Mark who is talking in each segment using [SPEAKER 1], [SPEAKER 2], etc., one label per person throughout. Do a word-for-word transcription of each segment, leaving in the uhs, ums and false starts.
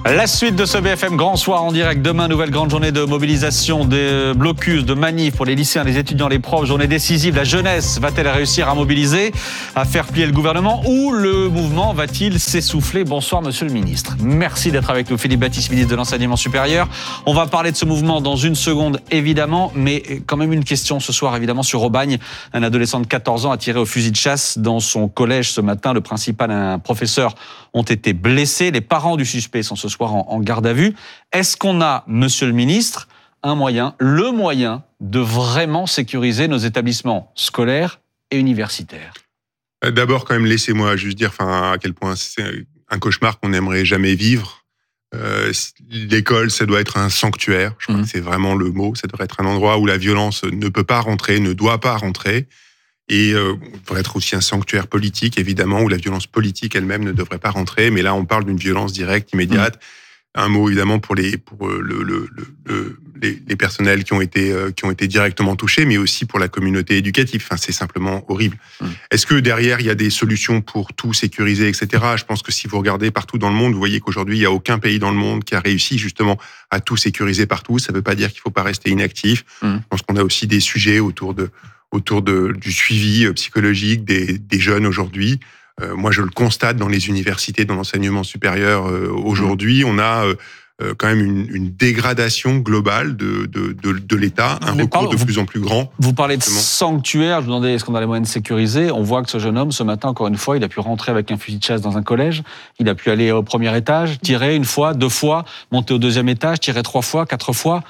[SPEAKER 1] La suite de ce B F M Grand Soir en direct. Demain, nouvelle grande journée de mobilisation, de blocus, de manifs pour les lycéens, les étudiants, les profs. Journée décisive. La jeunesse va-t-elle réussir à mobiliser, à faire plier le gouvernement, ou le mouvement va-t-il s'essouffler? Bonsoir, monsieur le ministre. Merci d'être avec nous. Philippe Baptiste, ministre de l'Enseignement supérieur. On va parler de ce mouvement dans une seconde, évidemment, mais quand même une question ce soir, évidemment, sur Aubagne. Un adolescent de quatorze ans a tiré au fusil de chasse dans son collège ce matin. Le principal et un professeur ont été blessés. Les parents du suspect sont ce soir en, en garde à vue. Est-ce qu'on a, monsieur le ministre, un moyen, le moyen de vraiment sécuriser nos établissements scolaires et universitaires?
[SPEAKER 2] D'abord, quand même, laissez-moi juste dire enfin, à quel point c'est un cauchemar qu'on n'aimerait jamais vivre. Euh, l'école, ça doit être un sanctuaire. Je crois mmh. que c'est vraiment le mot. Ça doit être un endroit où la violence ne peut pas rentrer, ne doit pas rentrer. Et euh, devrait être aussi un sanctuaire politique, évidemment, où la violence politique elle-même ne devrait pas rentrer. Mais là, on parle d'une violence directe, immédiate. Mmh. Un mot, évidemment, pour les pour le, le, le, le les, les personnels qui ont été euh, qui ont été directement touchés, mais aussi pour la communauté éducative. Enfin, c'est simplement horrible. Mmh. Est-ce que derrière il y a des solutions pour tout sécuriser, et cetera. Je pense que si vous regardez partout dans le monde, vous voyez qu'aujourd'hui il y a aucun pays dans le monde qui a réussi justement à tout sécuriser partout. Ça ne veut pas dire qu'il faut pas rester inactif. Mmh. Je pense qu'on a aussi des sujets autour de autour de, du suivi psychologique des, des jeunes aujourd'hui. Euh, moi, je le constate dans les universités, dans l'enseignement supérieur euh, aujourd'hui. On a euh, quand même une, une dégradation globale de, de, de, de l'État, un
[SPEAKER 1] Mais
[SPEAKER 2] recours
[SPEAKER 1] parle,
[SPEAKER 2] de
[SPEAKER 1] vous,
[SPEAKER 2] plus en plus grand.
[SPEAKER 1] Vous parlez de sanctuaire, je vous demandais est-ce qu'on a les moyens de sécuriser. On voit que ce jeune homme, ce matin, encore une fois, il a pu rentrer avec un fusil de chasse dans un collège, il a pu aller au premier étage, tirer une fois, deux fois, monter au deuxième étage, tirer trois fois, quatre fois,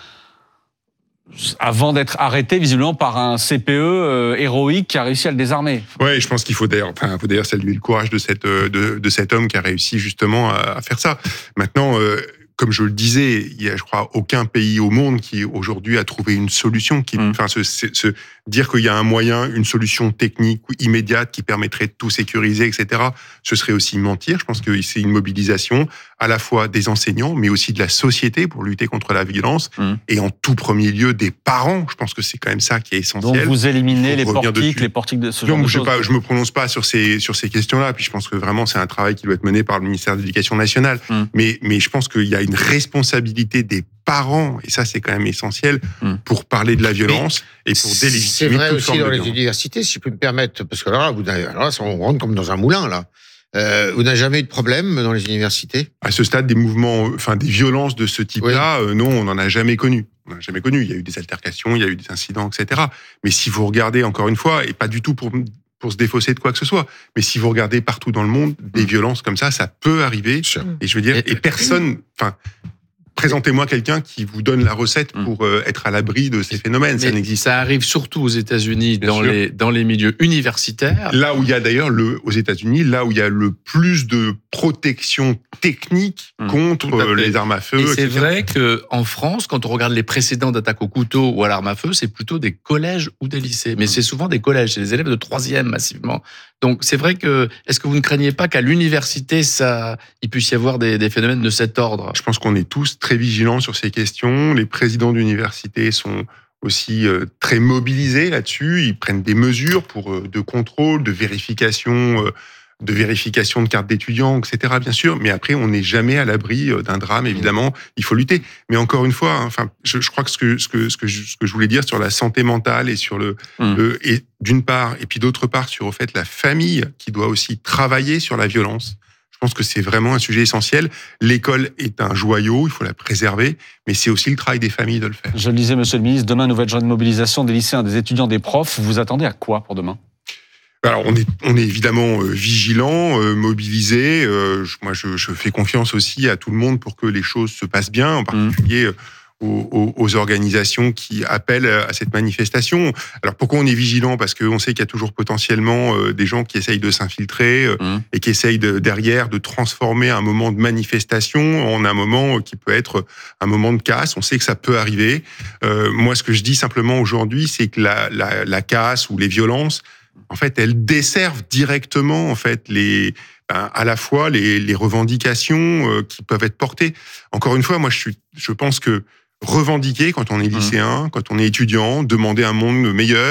[SPEAKER 1] avant d'être arrêté visiblement par un C P E euh, héroïque qui a réussi à le désarmer.
[SPEAKER 2] Ouais, je pense qu'il faut d'ailleurs, enfin, faut d'ailleurs saluer le courage de cette de, de cet homme qui a réussi justement à, à faire ça. Maintenant, euh, comme je le disais, il y a, je crois, aucun pays au monde qui aujourd'hui a trouvé une solution. Qui, mmh. enfin, se, se, se dire qu'il y a un moyen, une solution technique ou immédiate qui permettrait de tout sécuriser, et cetera. Ce serait aussi mentir. Je pense que c'est une mobilisation à la fois des enseignants, mais aussi de la société pour lutter contre la violence, mmh. et en tout premier lieu des parents. Je pense que c'est quand même ça qui est essentiel.
[SPEAKER 1] Donc vous éliminez les portiques, dessus. les portiques de ce genre
[SPEAKER 2] Donc,
[SPEAKER 1] de
[SPEAKER 2] je
[SPEAKER 1] choses.
[SPEAKER 2] Pas, je me prononce pas sur ces sur ces questions-là. Puis je pense que vraiment c'est un travail qui doit être mené par le ministère de l'Éducation nationale. Mmh. Mais mais je pense qu'il y a une responsabilité des parents, et ça c'est quand même essentiel, mmh. pour parler de la violence mais et pour délégitimer.
[SPEAKER 3] C'est vrai
[SPEAKER 2] toute
[SPEAKER 3] aussi
[SPEAKER 2] forme
[SPEAKER 3] dans
[SPEAKER 2] de
[SPEAKER 3] les
[SPEAKER 2] violence.
[SPEAKER 3] universités, si je peux me permettre, parce que là, vous, alors là on rentre comme dans un moulin là. Euh, vous n'avez jamais eu de problème dans les universités?
[SPEAKER 2] À ce stade, des mouvements, enfin des violences de ce type-là, oui. euh, non, on n'en a jamais connu. On n'en a jamais connu. Il y a eu des altercations, il y a eu des incidents, et cetera. Mais si vous regardez encore une fois, et pas du tout pour pour se défausser de quoi que ce soit, mais si vous regardez partout dans le monde, des mmh. violences comme ça, ça peut arriver. Sure. Et je veux dire, et, et personne, enfin. Présentez-moi quelqu'un qui vous donne la recette pour euh, être à l'abri de ces phénomènes.
[SPEAKER 4] Mais
[SPEAKER 2] ça n'existe.
[SPEAKER 4] Ça arrive surtout aux États-Unis, dans les, dans les milieux universitaires.
[SPEAKER 2] Là où il y a d'ailleurs, le, aux États-Unis, là où il y a le plus de protection technique mmh. contre les armes à feu.
[SPEAKER 4] Et
[SPEAKER 2] c'est
[SPEAKER 4] et cetera. Vrai qu'en France, quand on regarde les précédents d'attaques au couteau ou à l'arme à feu, c'est plutôt des collèges ou des lycées. Mais mmh. c'est souvent des collèges, c'est des élèves de troisième massivement. Donc c'est vrai que, est-ce que vous ne craignez pas qu'à l'université, ça, il puisse y avoir des, des phénomènes de cet ordre?
[SPEAKER 2] Je pense qu'on est tous très vigilants sur ces questions. Les présidents d'université sont aussi euh, très mobilisés là-dessus. Ils prennent des mesures pour euh, de contrôle, de vérification, euh, de vérification de cartes d'étudiants, et cetera. Bien sûr, mais après, on n'est jamais à l'abri d'un drame. Évidemment, il faut lutter. Mais encore une fois, hein, enfin, je, je crois que ce que ce que ce que je, ce que je voulais dire sur la santé mentale et sur le, mmh. le et d'une part et puis d'autre part sur au fait la famille qui doit aussi travailler sur la violence. Je pense que c'est vraiment un sujet essentiel. L'école est un joyau, il faut la préserver, mais c'est aussi le travail des familles de le faire.
[SPEAKER 1] Je le disais, monsieur le ministre, demain, nouvelle journée de mobilisation des lycéens, des étudiants, des profs. Vous vous attendez à quoi pour demain?
[SPEAKER 2] Alors, on est, on est évidemment euh, vigilant, euh, mobilisé. Euh, moi, je, je fais confiance aussi à tout le monde pour que les choses se passent bien, en particulier mmh. aux, aux, aux organisations qui appellent à cette manifestation. Alors, pourquoi on est vigilant? Parce qu'on sait qu'il y a toujours potentiellement euh, des gens qui essayent de s'infiltrer euh, mmh. et qui essayent de, derrière de transformer un moment de manifestation en un moment qui peut être un moment de casse. On sait que ça peut arriver. Euh, moi, ce que je dis simplement aujourd'hui, c'est que la, la, la casse ou les violences, en fait, elles desservent directement, en fait, les, ben, à la fois les, les revendications euh, qui peuvent être portées. Encore une fois, moi, je suis, je pense que revendiquer quand on est lycéen, mmh. quand on est étudiant, demander un monde meilleur,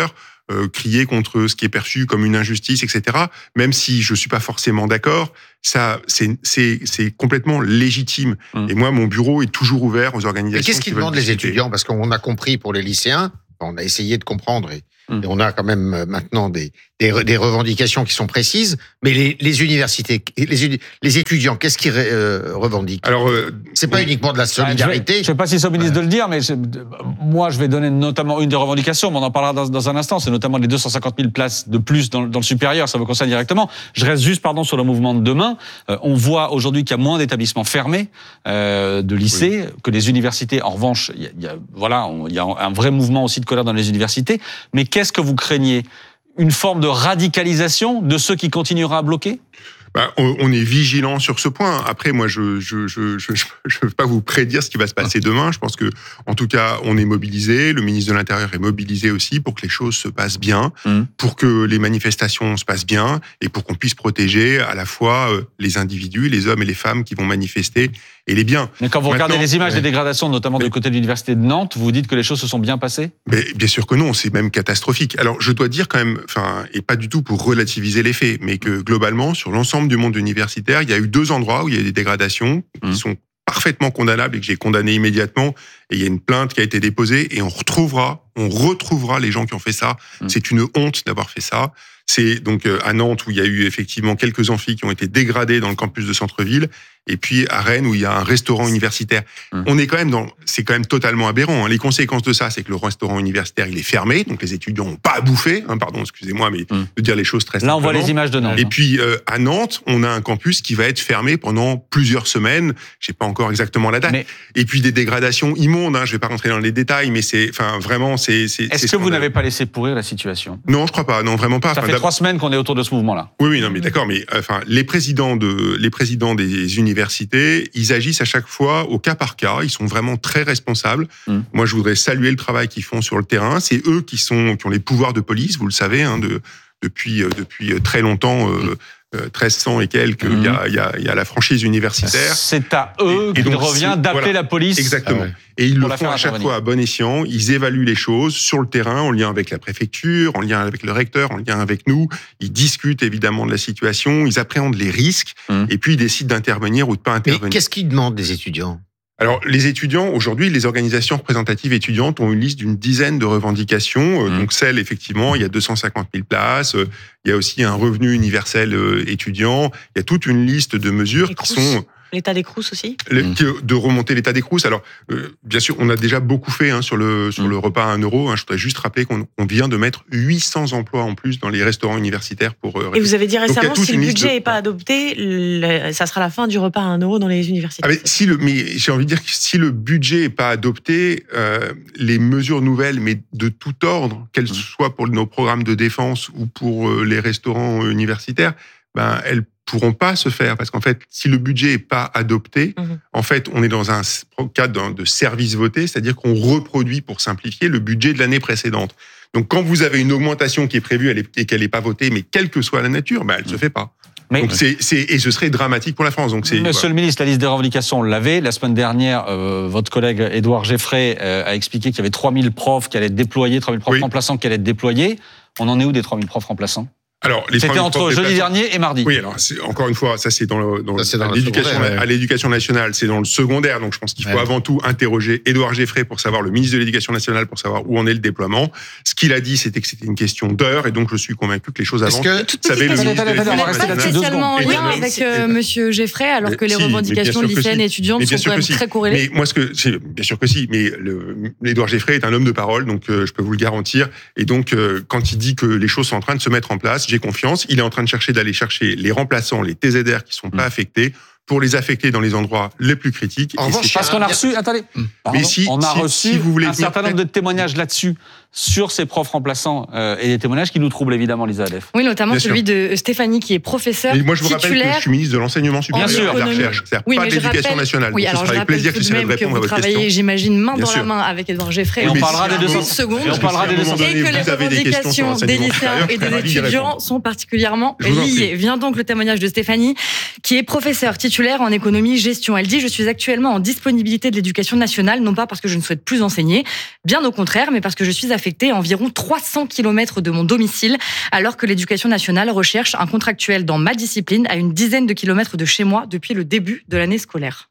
[SPEAKER 2] euh, crier contre ce qui est perçu comme une injustice, et cetera. Même si je suis pas forcément d'accord, ça, c'est, c'est, c'est complètement légitime. Mmh. Et moi, mon bureau est toujours ouvert aux organisations.
[SPEAKER 3] Et qu'est-ce qu'ils demandent les
[SPEAKER 2] discuter.
[SPEAKER 3] étudiants? Parce qu'on a compris pour les lycéens, on a essayé de comprendre et, mmh. et on a quand même maintenant des, des, des revendications qui sont précises. Mais les, les universités, les, les étudiants, qu'est-ce qu'ils euh, revendiquent?
[SPEAKER 2] Alors, euh,
[SPEAKER 3] c'est pas
[SPEAKER 2] oui.
[SPEAKER 3] uniquement de la solidarité.
[SPEAKER 1] Je ne sais pas si c'est au ministre ouais. de le dire, mais je, moi, je vais donner notamment une des revendications, mais on en parlera dans, dans un instant. C'est notamment les deux cent cinquante mille places de plus dans, dans le supérieur. Ça me concerne directement. Je reste juste, pardon, sur le mouvement de demain. Euh, on voit aujourd'hui qu'il y a moins d'établissements fermés, euh, de lycées, oui. que les universités. En revanche, il y a, il y a, voilà, on, il y a un vrai mouvement aussi de colère dans les universités. Mais qu'est-ce que vous craignez? Une forme de radicalisation de ceux qui continuera à bloquer?
[SPEAKER 2] Bah, on, on est vigilant sur ce point. Après, moi, je je je je je veux pas vous prédire ce qui va se passer demain. Je pense que, en tout cas, on est mobilisé. Le ministre de l'Intérieur est mobilisé aussi pour que les choses se passent bien, mmh. pour que les manifestations se passent bien et pour qu'on puisse protéger à la fois les individus, les hommes et les femmes qui vont manifester et les biens.
[SPEAKER 1] Mais quand vous Maintenant, regardez les images ouais. des dégradations, notamment mais, du côté de l'université de Nantes, vous dites que les choses se sont bien passées?
[SPEAKER 2] Mais bien sûr que non, c'est même catastrophique. Alors, je dois dire quand même, enfin, et pas du tout pour relativiser les faits, mais que globalement, sur l'ensemble du monde universitaire, il y a eu deux endroits où il y a eu des dégradations mmh. qui sont parfaitement condamnables et que j'ai condamné immédiatement. Et il y a une plainte qui a été déposée et on retrouvera, on retrouvera les gens qui ont fait ça. Mmh. C'est une honte d'avoir fait ça. C'est donc à Nantes où il y a eu effectivement quelques amphis qui ont été dégradés dans le campus de centre-ville, et puis à Rennes où il y a un restaurant universitaire. Mmh. On est quand même dans, c'est quand même totalement aberrant. Hein. Les conséquences de ça, c'est que le restaurant universitaire il est fermé, donc les étudiants n'ont pas à bouffer. Hein, pardon, excusez-moi, mais mmh. de dire les choses très simplement.
[SPEAKER 1] Là, on voit les images de Nantes.
[SPEAKER 2] Et puis euh, à Nantes, on a un campus qui va être fermé pendant plusieurs semaines. Je sais pas encore exactement la date. Mais... Et puis des dégradations immondes. Hein. Je vais pas rentrer dans les détails, mais c'est, enfin vraiment, c'est. c'est
[SPEAKER 1] Est-ce
[SPEAKER 2] c'est
[SPEAKER 1] que vous n'avez pas laissé pourrir la situation?
[SPEAKER 2] Non, je crois pas. Non, vraiment pas.
[SPEAKER 1] Ça
[SPEAKER 2] enfin,
[SPEAKER 1] fait trois semaines qu'on est autour de ce mouvement-là.
[SPEAKER 2] Oui, oui, non, mais d'accord, mais enfin, les présidents de, les présidents des universités, ils agissent à chaque fois au cas par cas. Ils sont vraiment très responsables. Mmh. Moi, je voudrais saluer le travail qu'ils font sur le terrain. C'est eux qui sont, qui ont les pouvoirs de police, vous le savez, hein, de, depuis, depuis très longtemps. Euh, treize cents et quelques, il mmh. y, a, il, y a, il y a la franchise universitaire.
[SPEAKER 1] C'est à eux qu'il revient d'appeler voilà, la police.
[SPEAKER 2] Exactement. Ah ouais. Et ils le font à chaque fois à bon escient. Ils évaluent les choses sur le terrain, en lien avec la préfecture, en lien avec le recteur, en lien avec nous. Ils discutent évidemment de la situation, ils appréhendent les risques, mmh. et puis ils décident d'intervenir ou de pas intervenir.
[SPEAKER 3] Mais qu'est-ce qu'ils demandent des étudiants ?
[SPEAKER 2] Alors, les étudiants, aujourd'hui, les organisations représentatives étudiantes ont une liste d'une dizaine de revendications. Mmh. Donc, celle, effectivement, il y a deux cent cinquante mille places. Il y a aussi un revenu universel étudiant. Il y a toute une liste de mesures qui sont...
[SPEAKER 5] L'état des Crous aussi.
[SPEAKER 2] Les, de remonter l'état des Crous. Alors, euh, bien sûr, on a déjà beaucoup fait hein, sur le sur mmh. le repas à un euro. Hein. Je voudrais juste rappeler qu'on on vient de mettre huit cents emplois en plus dans les restaurants universitaires pour. Euh,
[SPEAKER 5] Et vous avez dit récemment, si le budget n'est de... pas adopté, le, ça sera la fin du repas à un euro dans les universités.
[SPEAKER 2] Ah mais si le, mais j'ai envie de dire que si le budget n'est pas adopté, euh, les mesures nouvelles, mais de tout ordre, qu'elles mmh. soient pour nos programmes de défense ou pour euh, les restaurants universitaires, ben elles pourront pas se faire parce qu'en fait, si le budget est pas adopté, mmh. en fait, on est dans un cadre de service voté, c'est-à-dire qu'on reproduit, pour simplifier, le budget de l'année précédente. Donc, quand vous avez une augmentation qui est prévue elle est, et qu'elle n'est pas votée, mais quelle que soit la nature, ben elle mmh. se fait pas. Mais donc c'est, c'est, et ce serait dramatique pour la France. Donc c'est,
[SPEAKER 1] Monsieur
[SPEAKER 2] voilà.
[SPEAKER 1] le ministre, la liste des revendications, on l'avait. La semaine dernière, euh, votre collègue Édouard Geffray euh, a expliqué qu'il y avait trois mille profs qui allaient être déployés, trois mille profs oui. remplaçants qui allaient être déployés. On en est où des trois mille profs remplaçants ?
[SPEAKER 2] Alors, les
[SPEAKER 1] C'était entre jeudi dernier et mardi.
[SPEAKER 2] Oui, alors c'est, encore une fois, ça c'est dans, le, dans,
[SPEAKER 3] ça, c'est dans
[SPEAKER 2] l'éducation,
[SPEAKER 3] ouais.
[SPEAKER 2] à l'éducation nationale, c'est dans le secondaire. Donc je pense qu'il faut ouais. avant tout interroger Édouard Geffray pour savoir, le ministre de l'Éducation nationale, pour savoir où en est le déploiement. Ce qu'il a dit, c'était que c'était une question d'heure, et donc je suis convaincu que les choses avancent.
[SPEAKER 3] Est-ce que
[SPEAKER 2] savez, le ministre
[SPEAKER 5] de l'Éducation nationale pas spécialement en lien avec euh, Monsieur Geffray, alors que les si, revendications lycéennes et étudiantes sont quand même si. très corrélées.
[SPEAKER 2] Mais moi, ce que c'est bien sûr que si. Mais le, Édouard Geffray est un homme de parole, donc euh, je peux vous le garantir. Et donc, euh, quand il dit que les choses sont en train de se mettre en place, j'ai confiance. Il est en train de chercher d'aller chercher les remplaçants, les T Z R qui sont pas affectés, pour les affecter dans les endroits les plus critiques.
[SPEAKER 1] En revanche, parce qu'on a reçu, attendez, pardon, mais si, on a si, reçu si vous voulez un certain nombre de témoignages là-dessus, sur ces profs remplaçants, euh, et des témoignages qui nous troublent évidemment, Lisa Adef.
[SPEAKER 5] Oui, notamment
[SPEAKER 2] Bien
[SPEAKER 5] celui
[SPEAKER 2] sûr.
[SPEAKER 5] de Stéphanie, qui est professeure titulaire.
[SPEAKER 2] Moi, je vous rappelle que je suis ministre de l'enseignement supérieur
[SPEAKER 1] et de
[SPEAKER 2] la recherche, c'est-à-dire
[SPEAKER 5] oui,
[SPEAKER 2] pas de l'éducation
[SPEAKER 5] rappelle,
[SPEAKER 2] nationale.
[SPEAKER 5] Oui,
[SPEAKER 2] donc
[SPEAKER 5] alors
[SPEAKER 2] ce sera avec plaisir que j'essaierai de répondre à votre question. Vous
[SPEAKER 5] travaillez, j'imagine, main
[SPEAKER 2] Bien
[SPEAKER 5] dans
[SPEAKER 2] sûr.
[SPEAKER 5] la main avec Édouard Geffray.
[SPEAKER 1] Et on parlera des deux cents
[SPEAKER 5] secondes.
[SPEAKER 1] Et on parlera des deux cents
[SPEAKER 5] Et que les revendications des lycéens et des étudiants sont particulièrement liées. Vient donc le témoignage de Stéphanie, qui est professeure titulaire en économie-gestion. Elle dit « Je suis actuellement en disponibilité de l'éducation nationale, non pas parce que je ne souhaite plus enseigner, bien au contraire, mais parce que je suis affecté à environ trois cents kilomètres de mon domicile, alors que l'éducation nationale recherche un contractuel dans ma discipline à une dizaine de kilomètres de chez moi depuis le début de l'année scolaire.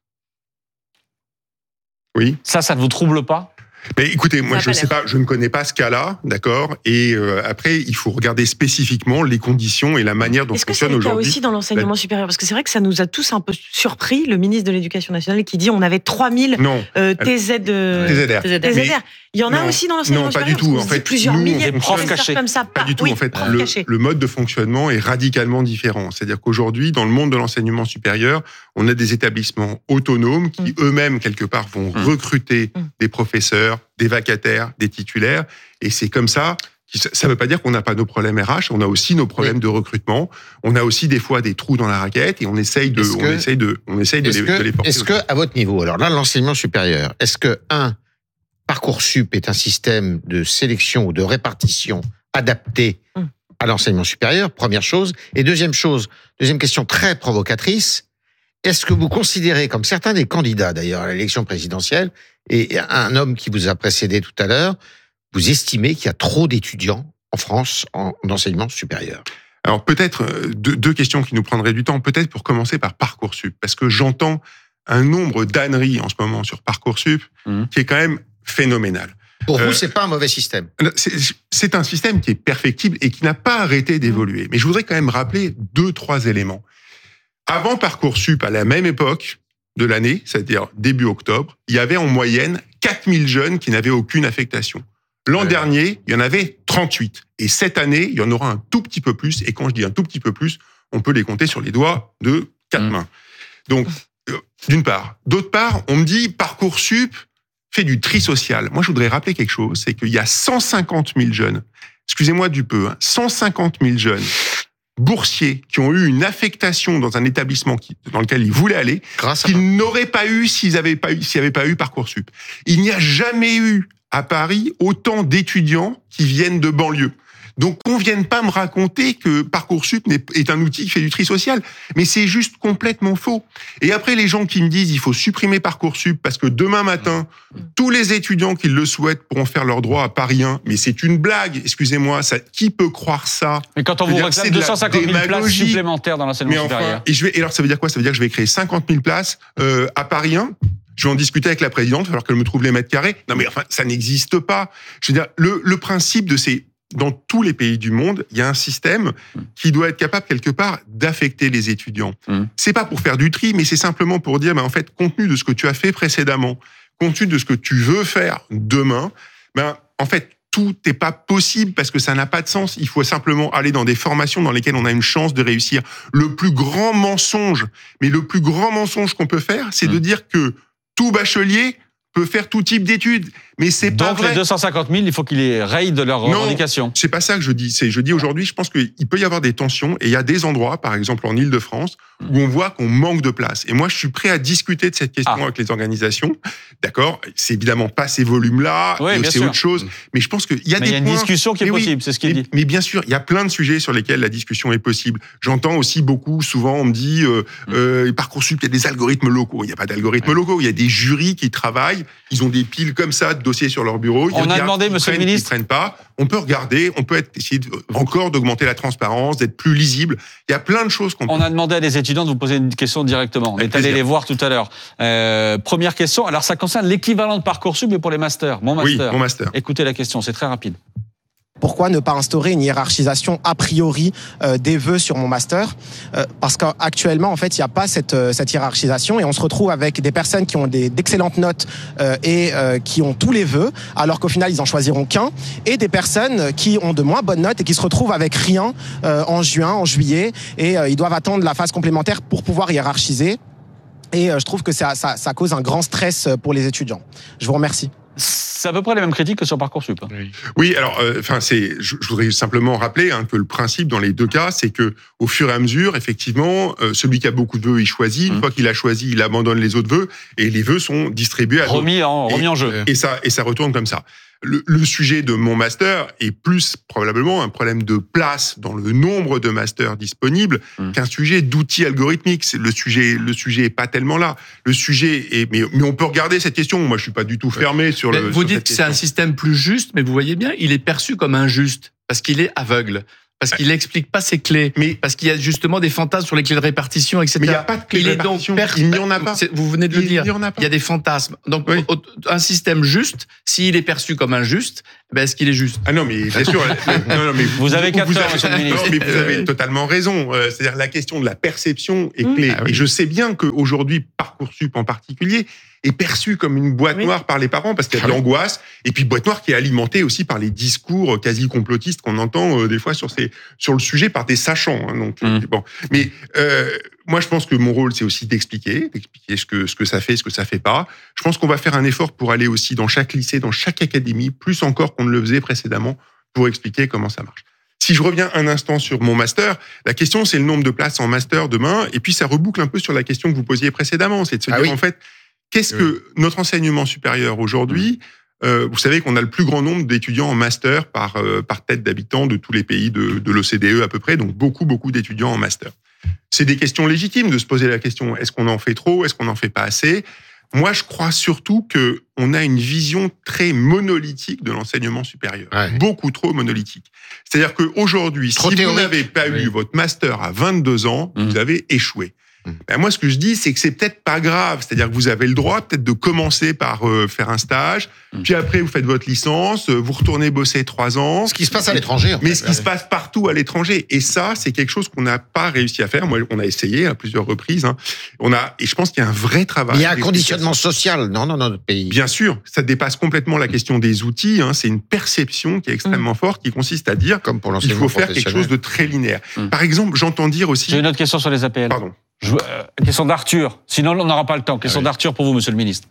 [SPEAKER 2] Oui.
[SPEAKER 1] Ça, ça ne vous trouble pas ?
[SPEAKER 2] Mais écoutez, moi,
[SPEAKER 5] Ça a
[SPEAKER 2] je
[SPEAKER 5] pas
[SPEAKER 2] sais
[SPEAKER 5] l'air.
[SPEAKER 2] pas, je ne connais pas ce cas-là, d'accord. Et euh, après, il faut regarder spécifiquement les conditions et la manière dont
[SPEAKER 6] Est-ce que c'est
[SPEAKER 2] fonctionne
[SPEAKER 6] le cas
[SPEAKER 2] aujourd'hui.
[SPEAKER 6] aussi dans l'enseignement supérieur? Parce que c'est vrai que ça nous a tous un peu surpris, le ministre de l'Éducation nationale qui dit on avait trois mille
[SPEAKER 2] Non,
[SPEAKER 6] euh, T Z, euh,
[SPEAKER 2] T Z R.
[SPEAKER 5] T Z R.
[SPEAKER 6] T Z R.
[SPEAKER 2] Mais-
[SPEAKER 6] Il y en a
[SPEAKER 2] non,
[SPEAKER 6] aussi dans l'enseignement
[SPEAKER 2] non, pas
[SPEAKER 6] supérieur
[SPEAKER 2] du tout.
[SPEAKER 6] parce qu'on
[SPEAKER 2] En
[SPEAKER 6] se dit
[SPEAKER 2] fait,
[SPEAKER 6] plusieurs
[SPEAKER 2] nous,
[SPEAKER 6] milliers
[SPEAKER 1] des
[SPEAKER 6] de
[SPEAKER 1] profs
[SPEAKER 6] professeurs
[SPEAKER 1] cachés.
[SPEAKER 6] comme ça.
[SPEAKER 2] Pas du tout.
[SPEAKER 6] Oui,
[SPEAKER 2] en fait,
[SPEAKER 6] profs
[SPEAKER 2] le,
[SPEAKER 6] cachés.
[SPEAKER 2] le mode de fonctionnement est radicalement différent. C'est-à-dire qu'aujourd'hui, dans le monde de l'enseignement supérieur, on a des établissements autonomes qui
[SPEAKER 6] Mm.
[SPEAKER 2] eux-mêmes, quelque part, vont
[SPEAKER 1] Mm.
[SPEAKER 2] recruter
[SPEAKER 6] Mm.
[SPEAKER 2] des professeurs, des vacataires, des titulaires. Et c'est comme ça. Ça ne veut pas dire qu'on n'a pas nos problèmes R H. On a aussi nos problèmes
[SPEAKER 3] Oui.
[SPEAKER 2] de recrutement. On a aussi des fois des trous dans la raquette et on essaye de,
[SPEAKER 3] Est-ce
[SPEAKER 2] on
[SPEAKER 3] que-
[SPEAKER 2] essaye de, on essaye de
[SPEAKER 3] Est-ce
[SPEAKER 2] les,
[SPEAKER 3] que,
[SPEAKER 2] de les porter.
[SPEAKER 3] est-ce que, à votre niveau, alors là, l'enseignement supérieur, est-ce que, un, Parcoursup est un système de sélection ou de répartition adapté
[SPEAKER 6] Mm.
[SPEAKER 3] à l'enseignement supérieur, première chose. Et deuxième chose, deuxième question très provocatrice, est-ce que vous considérez, comme certains des candidats d'ailleurs à l'élection présidentielle, et un homme qui vous a précédé tout à l'heure, vous estimez qu'il y a trop d'étudiants en France en enseignement supérieur?
[SPEAKER 2] Alors peut-être euh, deux, deux questions qui nous prendraient du temps. Peut-être pour commencer par Parcoursup, parce que j'entends un nombre d'âneries en ce moment sur Parcoursup
[SPEAKER 1] Mmh.
[SPEAKER 2] qui est quand même phénoménal.
[SPEAKER 3] Pour
[SPEAKER 2] Euh,
[SPEAKER 3] vous, c'est pas un mauvais système.
[SPEAKER 2] C'est, c'est un système qui est perfectible et qui n'a pas arrêté d'évoluer. Mais je voudrais quand même rappeler deux, trois éléments. Avant Parcoursup, à la même époque de l'année, c'est-à-dire début octobre, il y avait en moyenne quatre mille jeunes qui n'avaient aucune affectation. L'an
[SPEAKER 3] Ouais.
[SPEAKER 2] dernier, il y en avait trente-huit. Et cette année, il y en aura un tout petit peu plus. Et quand je dis un tout petit peu plus, on peut les compter sur les doigts de quatre
[SPEAKER 1] Mmh.
[SPEAKER 2] mains. Donc, euh, d'une part. D'autre part, on me dit Parcoursup fait du tri social. Moi, je voudrais rappeler quelque chose, c'est qu'il y a cent cinquante mille jeunes, excusez-moi du peu, hein, cent cinquante mille jeunes boursiers qui ont eu une affectation dans un établissement qui, dans lequel ils voulaient aller,
[SPEAKER 3] Grâce à
[SPEAKER 2] qu'ils n'auraient pas eu s'ils n'avaient pas eu, s'il n'y avait pas eu Parcoursup. Il n'y a jamais eu à Paris autant d'étudiants qui viennent de banlieue. Donc, qu'on vienne pas me raconter que Parcoursup n'est- est un outil qui fait du tri social. Mais c'est juste complètement faux. Et après, les gens qui me disent il faut supprimer Parcoursup parce que demain matin, tous les étudiants qui le souhaitent pourront faire leur droit à Paris un. Mais c'est une blague, excusez-moi, ça, qui peut croire ça?
[SPEAKER 1] Mais quand on
[SPEAKER 2] Je veux
[SPEAKER 1] vous
[SPEAKER 2] dire,
[SPEAKER 1] réclame
[SPEAKER 2] c'est de la
[SPEAKER 1] deux cent cinquante mille places
[SPEAKER 2] démagogie.
[SPEAKER 1] supplémentaires dans l'enseignement
[SPEAKER 2] Mais
[SPEAKER 1] supérieur.
[SPEAKER 2] enfin, et, je vais, et alors ça veut dire quoi? Ça veut dire que je vais créer cinquante mille places euh, à Paris un. Je vais en discuter avec la présidente, il va falloir qu'elle me trouve les mètres carrés. Non mais enfin, ça n'existe pas. Je veux dire, le, le principe de ces... Dans tous les pays du monde, il y a un système qui doit être capable quelque part d'affecter les étudiants.
[SPEAKER 1] Mmh.
[SPEAKER 2] C'est pas pour faire du tri, mais c'est simplement pour dire, ben en fait, compte tenu de ce que tu as fait précédemment, compte tenu de ce que tu veux faire demain, ben en fait, tout n'est pas possible parce que ça n'a pas de sens. Il faut simplement aller dans des formations dans lesquelles on a une chance de réussir. Le plus grand mensonge, mais le plus grand mensonge qu'on peut faire, c'est
[SPEAKER 1] Mmh.
[SPEAKER 2] de dire que tout bachelier peut faire tout type d'études. Mais c'est pas
[SPEAKER 1] Donc
[SPEAKER 2] vrai.
[SPEAKER 1] les deux cent cinquante mille, il faut qu'ils les rayent de leurs
[SPEAKER 2] Non.
[SPEAKER 1] revendications.
[SPEAKER 2] C'est pas ça que je dis. C'est, je dis aujourd'hui, je pense qu'il peut y avoir des tensions et il y a des endroits, par exemple en Île-de-France, où on voit qu'on manque de place. Et moi, je suis prêt à discuter de cette question
[SPEAKER 1] Ah.
[SPEAKER 2] avec les organisations. D'accord? C'est évidemment pas ces volumes-là.
[SPEAKER 1] Oui,
[SPEAKER 2] et
[SPEAKER 1] bien
[SPEAKER 2] c'est
[SPEAKER 1] sûr.
[SPEAKER 2] autre chose. Mais je pense qu'il y a
[SPEAKER 1] Mais
[SPEAKER 2] des
[SPEAKER 1] il y a une
[SPEAKER 2] points-
[SPEAKER 1] discussion qui est
[SPEAKER 2] Mais oui,
[SPEAKER 1] possible, c'est ce qu'il
[SPEAKER 2] mais,
[SPEAKER 1] dit.
[SPEAKER 2] mais bien sûr, il y a plein de sujets sur lesquels la discussion est possible. J'entends aussi beaucoup, souvent, on me dit, euh,
[SPEAKER 1] Mm.
[SPEAKER 2] euh, Parcoursup, il y a des algorithmes locaux. Il n'y a pas d'algorithmes locaux. Il y a des jurys qui travaillent. Ils ont des piles comme ça de dossiers sur leur bureau. Ils
[SPEAKER 1] On a
[SPEAKER 2] regardent
[SPEAKER 1] demandé,
[SPEAKER 2] qui
[SPEAKER 1] monsieur le
[SPEAKER 2] prennent,
[SPEAKER 1] ministre.
[SPEAKER 2] qui prennent pas. On peut regarder. On peut être, essayer de- encore d'augmenter la transparence, d'être plus lisible. Il y a plein de choses qu'on peut.
[SPEAKER 1] On a demandé à des étudiants de vous poser une question directement. On
[SPEAKER 2] Avec
[SPEAKER 1] est allé
[SPEAKER 2] plaisir.
[SPEAKER 1] les voir tout à l'heure. Euh, première question. Alors, ça concerne l'équivalent de Parcoursup, mais pour les masters. Mon
[SPEAKER 2] Oui,
[SPEAKER 1] master.
[SPEAKER 2] mon master.
[SPEAKER 1] Écoutez la question, c'est très rapide.
[SPEAKER 7] Pourquoi ne pas instaurer une hiérarchisation a priori euh, des vœux sur mon master euh, Parce qu'actuellement, en fait, il n'y a pas cette, euh, cette hiérarchisation et on se retrouve avec des personnes qui ont des, d'excellentes notes euh, et euh, qui ont tous les vœux, alors qu'au final, ils en choisiront qu'un, et des personnes qui ont de moins bonnes notes et qui se retrouvent avec rien euh, en juin, en juillet, et euh, ils doivent attendre la phase complémentaire pour pouvoir hiérarchiser. Et euh, je trouve que ça, ça, ça cause un grand stress pour les étudiants. Je vous remercie.
[SPEAKER 1] C'est à peu près les mêmes critiques que sur Parcoursup. hein.
[SPEAKER 2] Oui, alors, enfin, euh, c'est. Je, je voudrais simplement rappeler hein, que le principe dans les deux cas, c'est que au fur et à mesure, effectivement, euh, celui qui a beaucoup de vœux, il choisit. Une
[SPEAKER 1] Mmh.
[SPEAKER 2] fois qu'il a choisi, il abandonne les autres vœux et les vœux sont distribués à d'autres.
[SPEAKER 1] Remis en, remis en jeu.
[SPEAKER 2] Et ça, et ça retourne comme ça. Le, le sujet de mon master est plus probablement un problème de place dans le nombre de masters disponibles mmh. qu'un sujet d'outils algorithmiques. C'est le sujet, le sujet est pas tellement là. Le sujet est, mais, mais on peut regarder cette question. Moi, je suis pas du tout fermé sur
[SPEAKER 4] mais
[SPEAKER 2] le.
[SPEAKER 4] Vous
[SPEAKER 2] sur
[SPEAKER 4] dites que c'est un système plus juste, mais vous voyez bien, il est perçu comme injuste parce qu'il est aveugle. Parce qu'il n'explique pas ses clés, mais parce qu'il y a justement des fantasmes sur les clés de répartition, et cetera.
[SPEAKER 2] Mais il n'y a pas de clés de répartition.
[SPEAKER 4] Per...
[SPEAKER 2] Il n'y en a pas.
[SPEAKER 4] Vous venez de le
[SPEAKER 2] il
[SPEAKER 4] dire.
[SPEAKER 2] Il y en a pas.
[SPEAKER 4] Il y a des fantasmes. Donc,
[SPEAKER 2] oui.
[SPEAKER 4] un système juste, s'il est perçu comme injuste, ben est-ce qu'il est juste ?
[SPEAKER 2] Ah non, mais bien sûr. non, non, mais
[SPEAKER 1] vous, vous avez quatre heures, monsieur le ministre.
[SPEAKER 2] Non, mais vous avez totalement raison. C'est-à-dire la question de la perception est clé. Ah, oui. Et je sais bien qu'aujourd'hui, Parcoursup en particulier, est perçu comme une boîte oui. noire par les parents parce qu'il y a de l'angoisse, et puis boîte noire qui est alimentée aussi par les discours quasi complotistes qu'on entend euh, des fois sur ces sur le sujet par des sachants. Hein, donc mmh. bon, mais euh, moi je pense que mon rôle c'est aussi d'expliquer, d'expliquer ce que ce que ça fait, ce que ça fait pas. Je pense qu'on va faire un effort pour aller aussi dans chaque lycée, dans chaque académie, plus encore qu'on ne le faisait précédemment, pour expliquer comment ça marche. Si je reviens un instant sur mon master, la question c'est le nombre de places en master demain, et puis ça reboucle un peu sur la question que vous posiez précédemment, c'est de se ah dire oui. en fait. Qu'est-ce oui. que notre enseignement supérieur aujourd'hui, euh, vous savez qu'on a le plus grand nombre d'étudiants en master par, euh, par tête d'habitant de tous les pays de, de l'O C D E à peu près, donc beaucoup, beaucoup d'étudiants en master. C'est des questions légitimes de se poser la question, est-ce qu'on en fait trop, est-ce qu'on n'en fait pas assez ? Moi, je crois surtout qu'on a une vision très monolithique de l'enseignement supérieur, ouais. beaucoup trop monolithique. C'est-à-dire qu'aujourd'hui, si théorique. Vous n'avez pas oui. eu votre master à vingt-deux ans, mmh. vous avez échoué. Ben moi, ce que je dis, c'est que c'est peut-être pas grave. C'est-à-dire que vous avez le droit peut-être de commencer par euh, faire un stage, mmh. puis après vous faites votre licence, vous retournez bosser trois ans.
[SPEAKER 3] Ce qui se passe à l'étranger. En
[SPEAKER 2] mais
[SPEAKER 3] fait,
[SPEAKER 2] ce qui ouais. se passe partout à l'étranger. Et ça, c'est quelque chose qu'on n'a pas réussi à faire. Moi, on a essayé à plusieurs reprises. Hein. On a, et je pense qu'il y a un vrai travail.
[SPEAKER 3] Mais il y a un conditionnement social, non, non, dans notre pays.
[SPEAKER 2] Bien sûr, ça dépasse complètement la question des outils. Hein. C'est une perception qui est extrêmement mmh. forte, qui consiste à dire
[SPEAKER 3] Comme pour
[SPEAKER 2] qu'il faut faire quelque chose de très linéaire. Mmh. Par exemple, j'entends dire aussi.
[SPEAKER 1] J'ai une autre question sur les A P L.
[SPEAKER 2] Pardon.
[SPEAKER 1] Je, euh, question d'Arthur. Sinon, on n'aura pas le temps. Question ah oui. d'Arthur pour vous, monsieur le ministre.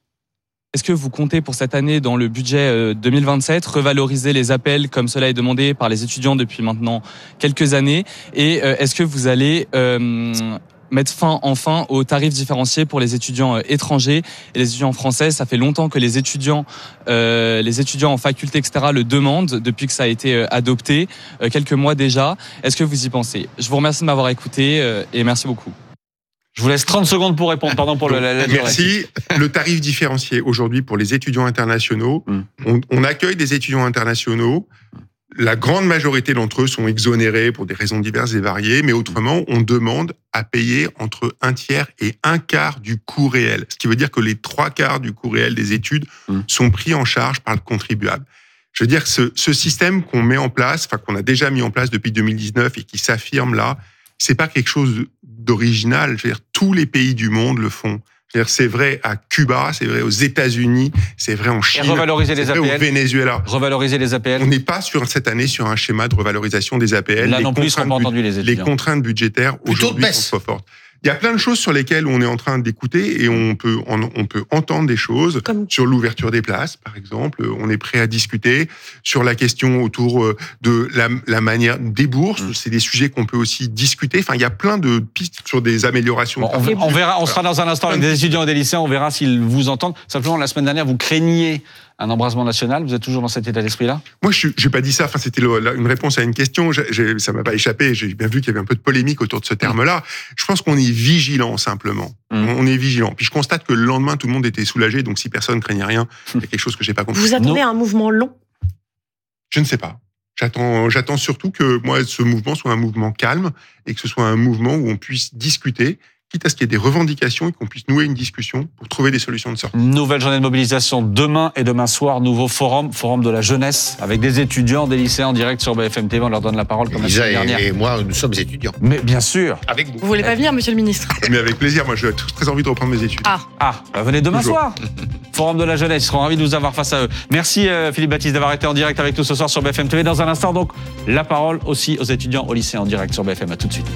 [SPEAKER 8] Est-ce que vous comptez pour cette année, dans le budget deux mille vingt-sept, revaloriser les A P L comme cela est demandé par les étudiants depuis maintenant quelques années ? Et euh, est-ce que vous allez euh, mettre fin enfin aux tarifs différenciés pour les étudiants étrangers et les étudiants français? Ça fait longtemps que les étudiants, euh, les étudiants en faculté, et cetera le demandent depuis que ça a été adopté, euh, quelques mois déjà. Est-ce que vous y pensez? Je vous remercie de m'avoir écouté euh, et merci beaucoup.
[SPEAKER 1] Je vous laisse trente secondes pour répondre. Pardon pour le, la, la
[SPEAKER 2] Merci. Le tarif différencié aujourd'hui pour les étudiants internationaux, mmh. on, on accueille des étudiants internationaux. La grande majorité d'entre eux sont exonérés pour des raisons diverses et variées, mais autrement, on demande à payer entre un tiers et un quart du coût réel. Ce qui veut dire que les trois quarts du coût réel des études mmh. sont pris en charge par le contribuable. Je veux dire que ce, ce système qu'on met en place, enfin qu'on a déjà mis en place depuis deux mille dix-neuf et qui s'affirme là, c'est pas quelque chose d'original. Je veux dire, tous les pays du monde le font. C'est-à-dire, c'est vrai à Cuba, c'est vrai aux États-Unis, c'est vrai en Chine,
[SPEAKER 1] revaloriser les
[SPEAKER 2] c'est vrai
[SPEAKER 1] A P L.
[SPEAKER 2] au Venezuela.
[SPEAKER 1] Revaloriser les A P L.
[SPEAKER 2] On n'est pas sur cette année sur un schéma de revalorisation des A P L.
[SPEAKER 1] Là
[SPEAKER 2] les
[SPEAKER 1] non plus, ils seront pas entendus les étudiants.
[SPEAKER 2] Les contraintes budgétaires aujourd'hui sont trop fortes. Il y a plein de choses sur lesquelles on est en train d'écouter et on peut, on peut entendre des choses. Comme... Sur l'ouverture des places, par exemple, on est prêt à discuter. Sur la question autour de la, la manière des bourses, mmh. c'est des sujets qu'on peut aussi discuter. Enfin, il y a plein de pistes sur des améliorations.
[SPEAKER 1] Bon, on, on verra, on sera dans un instant avec des étudiants et des lycéens, on verra s'ils vous entendent. Simplement, la semaine dernière, vous craigniez un embrasement national. Vous êtes toujours dans cet état d'esprit-là?
[SPEAKER 2] Moi, je n'ai pas dit ça. Enfin, c'était le, une réponse à une question. J'ai, j'ai, ça m'a pas échappé. J'ai bien vu qu'il y avait un peu de polémique autour de ce terme-là. Je pense qu'on est vigilant, simplement. Mmh. On est vigilant. Puis je constate que le lendemain, tout le monde était soulagé. Donc, si personne craignait rien, il y a quelque chose que j'ai pas compris.
[SPEAKER 6] Vous attendez non. un mouvement long?
[SPEAKER 2] Je ne sais pas. J'attends, j'attends surtout que moi, ce mouvement soit un mouvement calme et que ce soit un mouvement où on puisse discuter, quitte à ce qu'il y ait des revendications et qu'on puisse nouer une discussion pour trouver des solutions de sortie.
[SPEAKER 1] Nouvelle journée de mobilisation demain et demain soir, nouveau forum, forum de la jeunesse, avec des étudiants, des lycéens en direct sur B F M T V. On leur donne la parole comme la semaine dernière.
[SPEAKER 3] Et moi, nous sommes étudiants.
[SPEAKER 1] Mais bien sûr.
[SPEAKER 3] Avec vous.
[SPEAKER 5] Vous voulez pas venir, monsieur le ministre?
[SPEAKER 2] Mais avec plaisir. Moi, j'ai très envie de reprendre mes études.
[SPEAKER 5] Ah,
[SPEAKER 1] ah bah venez demain
[SPEAKER 2] Toujours.
[SPEAKER 1] soir. Forum de la jeunesse. Ils seront ravis de vous avoir face à eux. Merci euh, Philippe Baptiste d'avoir été en direct avec nous ce soir sur B F M T V. Dans un instant, donc, la parole aussi aux étudiants, aux lycéens en direct sur B F M. À tout de suite.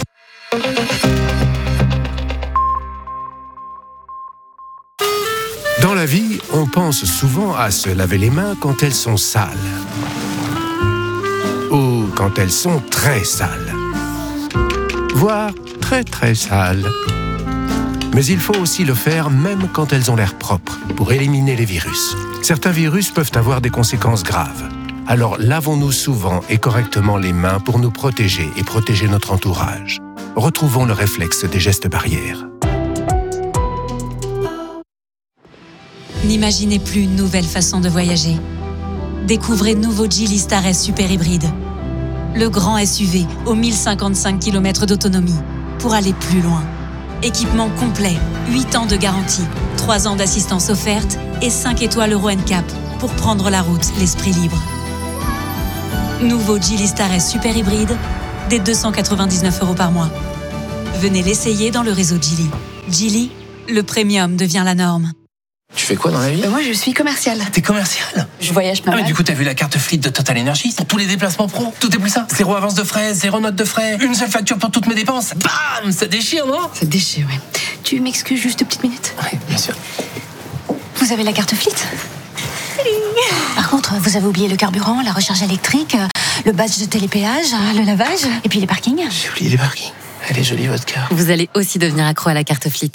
[SPEAKER 9] Dans la vie, on pense souvent à se laver les mains quand elles sont sales. Ou quand elles sont très sales. Voire très très sales. Mais il faut aussi le faire même quand elles ont l'air propres, pour éliminer les virus. Certains virus peuvent avoir des conséquences graves. Alors lavons-nous souvent et correctement les mains pour nous protéger et protéger notre entourage. Retrouvons le réflexe des gestes barrières.
[SPEAKER 10] N'imaginez plus une nouvelle façon de voyager. Découvrez nouveau Geely Star S Super Hybride. Le grand S U V aux mille cinquante-cinq kilomètres d'autonomie pour aller plus loin. Équipement complet, huit ans de garantie, trois ans d'assistance offerte et cinq étoiles Euro N C A P pour prendre la route l'esprit libre. Nouveau Geely Star S Super Hybride, dès deux cent quatre-vingt-dix-neuf euros par mois. Venez l'essayer dans le réseau Geely. Geely, le premium devient la norme.
[SPEAKER 11] Tu fais quoi dans la vie?
[SPEAKER 12] euh, Moi, je suis commerciale.
[SPEAKER 11] T'es commerciale?
[SPEAKER 12] Je voyage pas
[SPEAKER 11] ah,
[SPEAKER 12] mal.
[SPEAKER 11] Mais du coup, t'as vu la carte Fleet de Total Energy? Pour tous les déplacements pro, tout est plus simple. Zéro avance de frais, zéro note de frais, une seule facture pour toutes mes dépenses. Bam! Ça déchire, non?
[SPEAKER 12] Ça déchire, ouais. Tu m'excuses juste une petite minute?
[SPEAKER 11] Oui, bien sûr.
[SPEAKER 12] Vous avez la carte Fleet? Par contre, vous avez oublié le carburant, la recharge électrique, le badge de télépéage, le lavage, et puis les parkings.
[SPEAKER 11] J'ai oublié les parkings. Elle est jolie, votre carte.
[SPEAKER 10] Vous allez aussi devenir accro à la carte Fleet.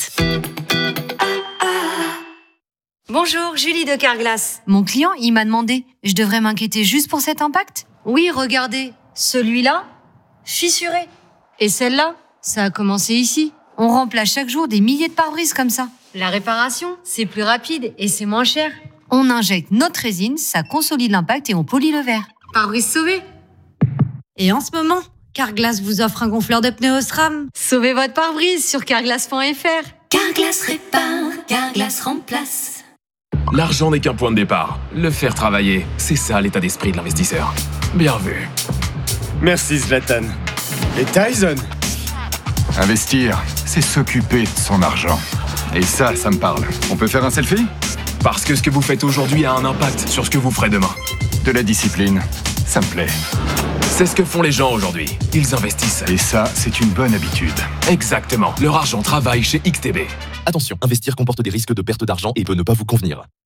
[SPEAKER 13] Bonjour, Julie de Carglass. Mon client, il m'a demandé, je devrais m'inquiéter juste pour cet impact? Oui, regardez, celui-là, fissuré. Et celle-là, ça a commencé ici. On remplace chaque jour des milliers de pare-brises comme ça. La réparation, c'est plus rapide et c'est moins cher. On injecte notre résine, ça consolide l'impact et on polit le verre. Pare-brise sauvé. Et en ce moment, Carglass vous offre un gonfleur de pneus Osram. Sauvez votre pare-brise sur carglass point f r.
[SPEAKER 14] Carglass répare, Carglass remplace.
[SPEAKER 15] L'argent n'est qu'un point de départ. Le faire travailler, c'est ça l'état d'esprit de l'investisseur. Bien vu.
[SPEAKER 16] Merci Zlatan. Et Tyson?
[SPEAKER 17] Investir, c'est s'occuper de son argent. Et ça, ça me parle. On peut faire un selfie?
[SPEAKER 15] Parce que ce que vous faites aujourd'hui a un impact sur ce que vous ferez demain.
[SPEAKER 17] De la discipline, ça me plaît.
[SPEAKER 15] C'est ce que font les gens aujourd'hui. Ils investissent.
[SPEAKER 17] Et ça, c'est une bonne habitude.
[SPEAKER 15] Exactement. Leur argent travaille chez X T B.
[SPEAKER 18] Attention, investir comporte des risques de perte d'argent et peut ne pas vous convenir.